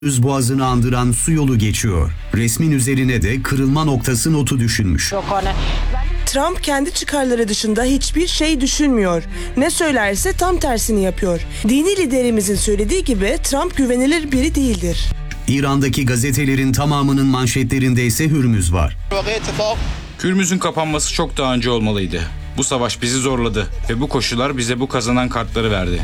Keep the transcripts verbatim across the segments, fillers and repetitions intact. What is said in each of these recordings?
Hürmüz Boğazı'nı andıran su yolu geçiyor. Resmin üzerine de kırılma noktası notu düşünmüş. Trump kendi çıkarları dışında hiçbir şey düşünmüyor. Ne söylerse tam tersini yapıyor. Dini liderimizin söylediği gibi Trump güvenilir biri değildir. İran'daki gazetelerin tamamının manşetlerinde ise Hürmüz var. Hürmüz'ün kapanması çok daha önce olmalıydı. Bu savaş bizi zorladı ve bu koşullar bize bu kazanan kartları verdi.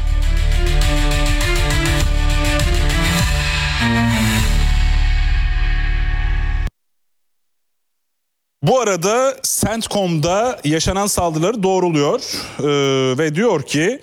Bu arada CENTCOM'da yaşanan saldırıları doğruluyor ee, ve diyor ki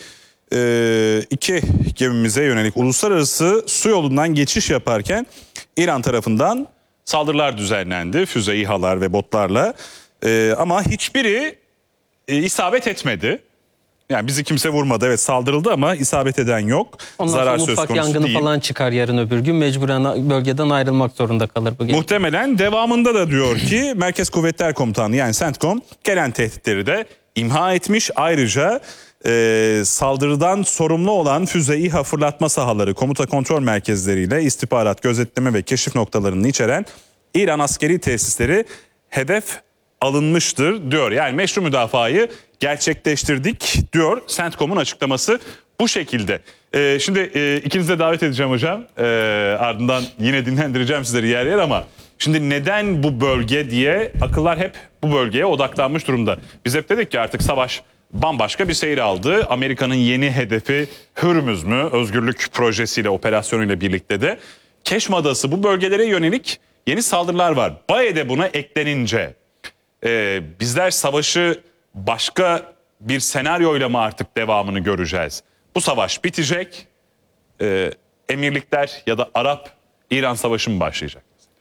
e, iki gemimize yönelik uluslararası su yolundan geçiş yaparken İran tarafından saldırılar düzenlendi. Füze, İHA'lar ve botlarla ee, ama hiçbiri e, isabet etmedi. Yani bizi kimse vurmadı, evet saldırıldı ama isabet eden yok. Ondan Zarar sonra söz mutfak konusu yangını değil. falan çıkar yarın öbür gün, mecburen bölgeden ayrılmak zorunda kalır bu gemi. Muhtemelen devamında da diyor ki Merkez Kuvvetler Komutanlığı yani CENTCOM gelen tehditleri de imha etmiş. Ayrıca e, saldırıdan sorumlu olan füze, İHA fırlatma sahaları, komuta kontrol merkezleriyle istihbarat, gözetleme ve keşif noktalarını içeren İran askeri tesisleri hedef alınmıştır diyor. Yani meşru müdafayı gerçekleştirdik diyor. CENTCOM'un açıklaması bu şekilde. Ee, şimdi e, ikinizi de davet edeceğim hocam. Ee, ardından yine dinlendireceğim sizleri yer yer ama şimdi neden bu bölge diye akıllar hep bu bölgeye odaklanmış durumda. Biz hep dedik ki artık savaş bambaşka bir seyir aldı. Amerika'nın yeni hedefi Hürmüz mü? Özgürlük projesiyle, operasyonuyla birlikte de Keşm Adası, bu bölgelere yönelik yeni saldırılar var. Baye'de buna eklenince e, bizler savaşı başka bir senaryoyla mı artık devamını göreceğiz? Bu savaş bitecek, e, emirlikler ya da Arap-İran savaşı mı başlayacak?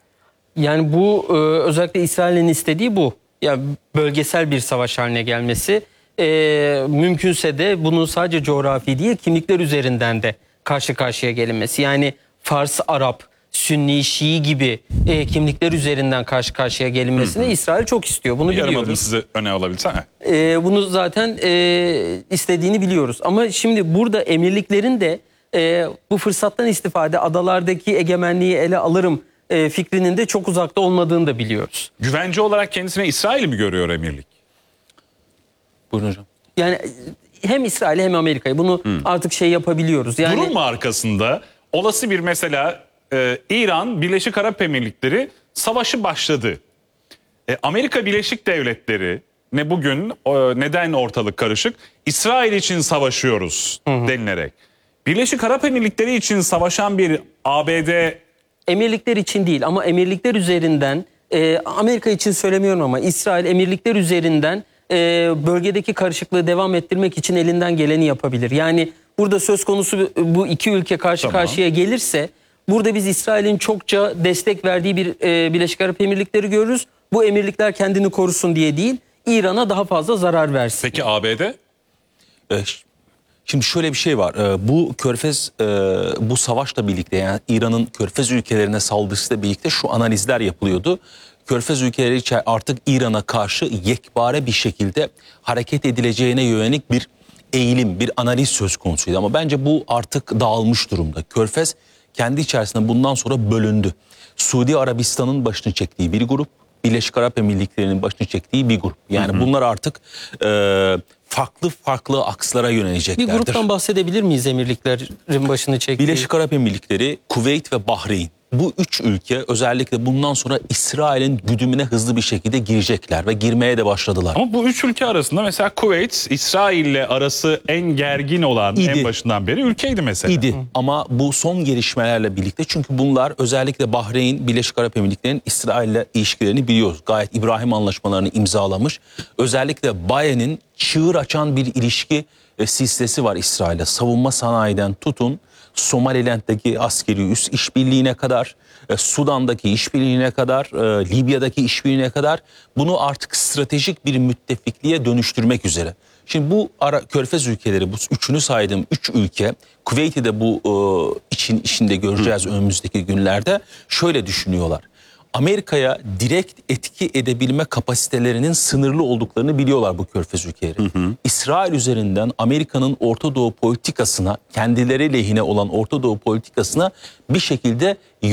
Yani bu e, özellikle İsrail'in istediği bu. Yani bölgesel bir savaş haline gelmesi. E, mümkünse de bunun sadece coğrafi değil, kimlikler üzerinden de karşı karşıya gelinmesi. Yani Fars, Arap, Sünni, Şii gibi e, kimlikler üzerinden karşı karşıya gelinmesini hı hı. İsrail çok istiyor. Bunu Yarım biliyoruz. adım sizi öne alabilsene. E, bunu zaten e, istediğini biliyoruz. Ama şimdi burada emirliklerin de e, bu fırsattan istifade adalardaki egemenliği ele alırım e, fikrinin de çok uzakta olmadığını da biliyoruz. Güvence olarak kendisine İsrail mi görüyor emirlik? Buyurun hocam. Yani hem İsrail hem Amerika'yı bunu hmm. artık şey yapabiliyoruz. Yani durum mu arkasında olası bir mesela e, İran, Birleşik Arap Emirlikleri savaşı başladı. E, Amerika Birleşik Devletleri ne bugün e, neden ortalık karışık? İsrail için savaşıyoruz hmm. denilerek. Birleşik Arap Emirlikleri için savaşan bir A B D... Emirlikler için değil ama emirlikler üzerinden e, Amerika için söylemiyorum ama İsrail emirlikler üzerinden e, bölgedeki karışıklığı devam ettirmek için elinden geleni yapabilir. Yani burada söz konusu bu iki ülke karşı tamam. karşıya gelirse burada biz İsrail'in çokça destek verdiği bir e, Birleşik Arap Emirlikleri görürüz. Bu emirlikler kendini korusun diye değil, İran'a daha fazla zarar versin. Peki A B D? Ee, Şimdi şöyle bir şey var. Bu Körfez, bu savaşla birlikte yani İran'ın Körfez ülkelerine saldırısıyla birlikte şu analizler yapılıyordu. Körfez ülkeleri artık İran'a karşı yekpare bir şekilde hareket edileceğine yönelik bir eğilim, bir analiz söz konusuydu. Ama bence bu artık dağılmış durumda. Körfez kendi içerisinde bundan sonra bölündü. Suudi Arabistan'ın başını çektiği bir grup, Birleşik Arap Emirlikleri'nin başını çektiği bir grup. Yani hı hı. bunlar artık e, farklı farklı akslara yöneleceklerdir. Bir gruptan bahsedebilir miyiz emirliklerin başını çektiği? Birleşik Arap Emirlikleri, Kuveyt ve Bahreyn. Bu üç ülke özellikle bundan sonra İsrail'in güdümüne hızlı bir şekilde girecekler ve girmeye de başladılar. Ama bu üç ülke arasında mesela Kuveyt, İsrail'le arası en gergin olan İdi. en başından beri ülkeydi mesela. İdi. Hı. Ama bu son gelişmelerle birlikte, çünkü bunlar özellikle Bahreyn, Birleşik Arap Emirlikleri'nin İsrail'le ilişkilerini biliyoruz. Gayet İbrahim anlaşmalarını imzalamış. Özellikle Baye'nin çığır açan bir ilişki e, silsilesi var İsrail'e. Savunma sanayiden tutun, Somaliland'daki askeri üs işbirliğine kadar, e, Sudan'daki işbirliğine kadar, e, Libya'daki işbirliğine kadar bunu artık stratejik bir müttefikliğe dönüştürmek üzere. Şimdi bu ara, Körfez ülkeleri, bu üçünü saydığım üç ülke, Kuveyt'i de bu e, için işinde göreceğiz Hı. önümüzdeki günlerde, şöyle düşünüyorlar. Amerika'ya direkt etki edebilme kapasitelerinin sınırlı olduklarını biliyorlar bu Körfez ülkeleri. Hı hı. İsrail üzerinden Amerika'nın Orta Doğu politikasına, kendileri lehine olan Orta Doğu politikasına bir şekilde